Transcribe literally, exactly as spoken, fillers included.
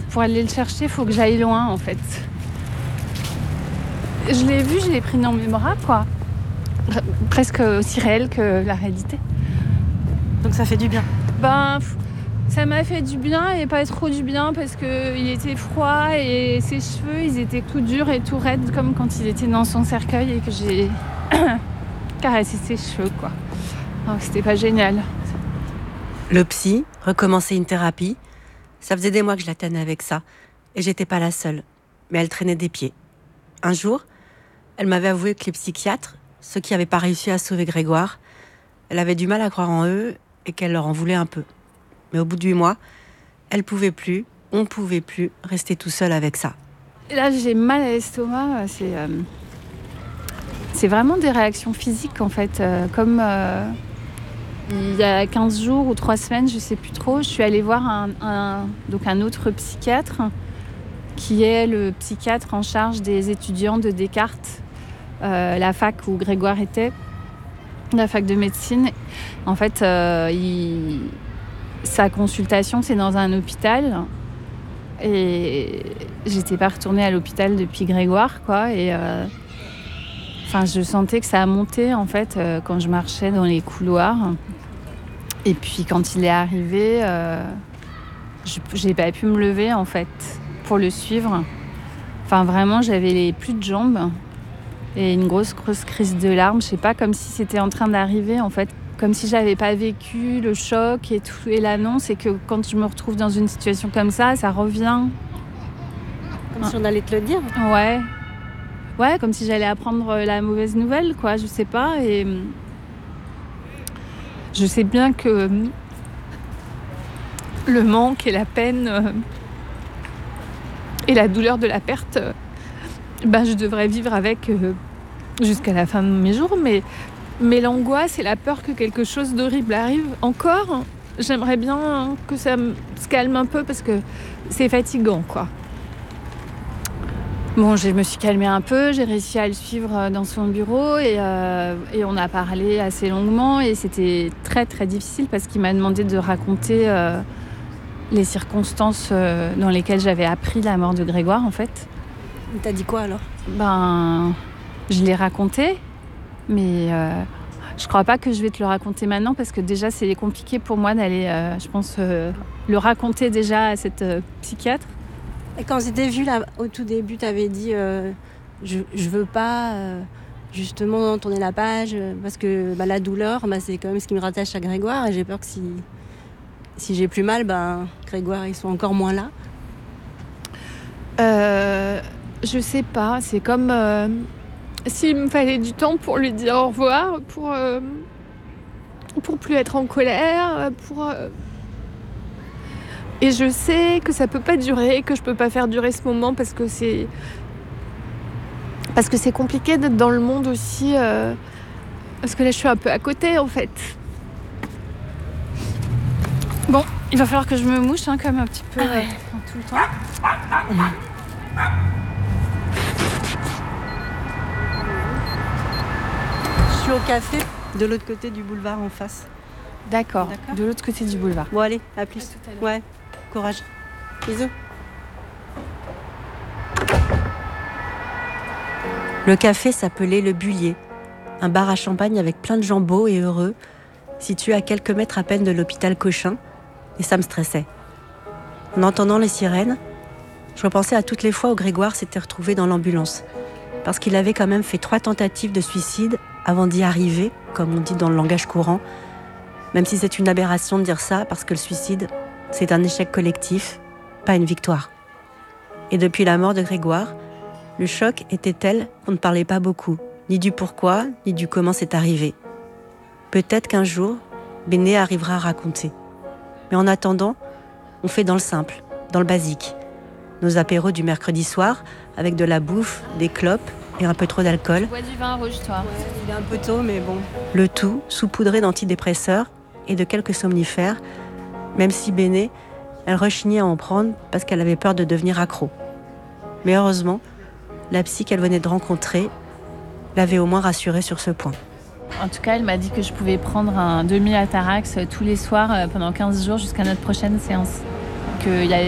pour aller le chercher, il faut que j'aille loin, en fait. Je l'ai vu, je l'ai pris dans mes bras, quoi. Presque aussi réel que la réalité. Donc ça fait du bien. Ben, ça m'a fait du bien et pas trop du bien parce qu'il était froid et ses cheveux, ils étaient tout durs et tout raides comme quand il était dans son cercueil et que j'ai caressé ses cheveux, quoi. Donc c'était pas génial. Le psy, recommencer une thérapie, ça faisait des mois que je la tenais avec ça et j'étais pas la seule. Mais elle traînait des pieds. Un jour, elle m'avait avoué que les psychiatres, ceux qui n'avaient pas réussi à sauver Grégoire, elle avait du mal à croire en eux et qu'elle leur en voulait un peu. Mais au bout de huit mois, elle pouvait plus, on pouvait plus rester tout seul avec ça. Et là, j'ai mal à l'estomac. C'est, euh, c'est vraiment des réactions physiques, en fait. Euh, comme euh, il y a quinze jours ou trois semaines, je sais plus trop, je suis allée voir un, un, donc un autre psychiatre qui est le psychiatre en charge des étudiants de Descartes, euh, la fac où Grégoire était, la fac de médecine. En fait, euh, il... sa consultation, c'est dans un hôpital. Et j'étais pas retournée à l'hôpital depuis Grégoire, quoi. Et euh... enfin, je sentais que ça a monté, en fait, euh, quand je marchais dans les couloirs. Et puis, quand il est arrivé, euh... je... j'ai pas pu me lever, en fait, pour le suivre. Enfin, vraiment, j'avais les plus de jambes. Et une grosse, grosse crise de larmes. Je sais pas, comme si c'était en train d'arriver, en fait. Comme si j'avais pas vécu le choc et tout, et l'annonce, et que quand je me retrouve dans une situation comme ça, ça revient. Comme si on allait te le dire. Ouais. Ouais, comme si j'allais apprendre la mauvaise nouvelle, quoi, je sais pas. Et je sais bien que le manque et la peine et la douleur de la perte, ben, je devrais vivre avec jusqu'à la fin de mes jours, mais Mais l'angoisse et la peur que quelque chose d'horrible arrive encore, j'aimerais bien que ça se calme un peu parce que c'est fatigant, quoi. Bon, je me suis calmée un peu, j'ai réussi à le suivre dans son bureau et, euh, et on a parlé assez longuement et c'était très très difficile parce qu'il m'a demandé de raconter euh, les circonstances euh, dans lesquelles j'avais appris la mort de Grégoire, en fait. T'as dit quoi alors ? Ben, je l'ai raconté. Mais euh, je crois pas que je vais te le raconter maintenant parce que déjà c'est compliqué pour moi d'aller, euh, je pense, euh, le raconter déjà à cette euh, psychiatre. Et quand c'était vu là, au tout début, t'avais dit euh, je, je veux pas euh, justement tourner la page parce que bah, la douleur, bah, c'est quand même ce qui me rattache à Grégoire et j'ai peur que si, si j'ai plus mal, bah, Grégoire il soit encore moins là. Euh, je sais pas, c'est comme... Euh, S'il me fallait du temps pour lui dire au revoir, pour, euh, pour plus être en colère, pour... Euh... Et je sais que ça peut pas durer, que je peux pas faire durer ce moment parce que c'est... Parce que c'est compliqué d'être dans le monde aussi. Euh... Parce que là, je suis un peu à côté, en fait. Bon, il va falloir que je me mouche, hein, comme un petit peu euh, tout le temps. Mmh. Au café de l'autre côté du boulevard en face. D'accord, D'accord. De l'autre côté du boulevard. Bon allez, à plus. À ouais, courage. Bisous. Le café s'appelait Le Bullier, un bar à champagne avec plein de gens beaux et heureux, situé à quelques mètres à peine de l'hôpital Cochin, et ça me stressait. En entendant les sirènes, je repensais à toutes les fois où Grégoire s'était retrouvé dans l'ambulance, parce qu'il avait quand même fait trois tentatives de suicide avant d'y arriver, comme on dit dans le langage courant, même si c'est une aberration de dire ça, parce que le suicide, c'est un échec collectif, pas une victoire. Et depuis la mort de Grégoire, le choc était tel qu'on ne parlait pas beaucoup, ni du pourquoi, ni du comment c'est arrivé. Peut-être qu'un jour, Béné arrivera à raconter. Mais en attendant, on fait dans le simple, dans le basique. Nos apéros du mercredi soir, avec de la bouffe, des clopes, et un peu trop d'alcool. Tu bois du vin rouge, toi. Ouais, il est un peu tôt, mais bon. Le tout saupoudré d'antidépresseurs et de quelques somnifères, même si Béné, elle rechignait à en prendre parce qu'elle avait peur de devenir accro. Mais heureusement, la psy qu'elle venait de rencontrer l'avait au moins rassurée sur ce point. En tout cas, elle m'a dit que je pouvais prendre un demi-atarax tous les soirs pendant quinze jours jusqu'à notre prochaine séance. Qu'il y avait